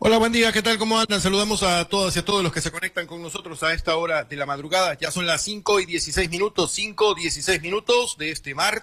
Hola, buen día, ¿qué tal? ¿Cómo andan? Saludamos a todas y a todos los que se conectan con nosotros a esta hora de la madrugada. Ya son las 5:16 minutos, 5:16 minutos de este martes.